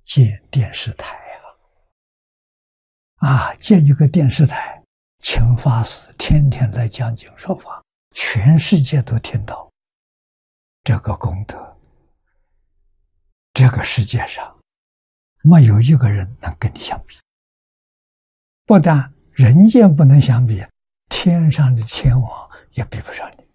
建电视台建一个电视台，请法师天天来讲经说法，全世界都听到。这个功德，这个世界上没有一个人能跟你相比。不但人间不能相比，天上的天王也比不上你。